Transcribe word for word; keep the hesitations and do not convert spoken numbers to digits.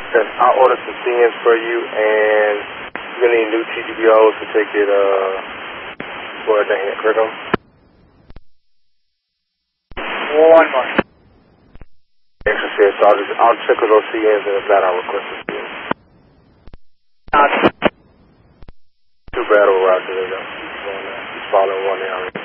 Yes, I ordered some C Ns for you, and you're going to need new T G B Os to take it, uh, for the hand curriculum. One more. Extra said, so I'll, just, I'll check with those C Ns, and if not, I'll request the C Ns. Uh, Two battle routes, there you go. He's following one now.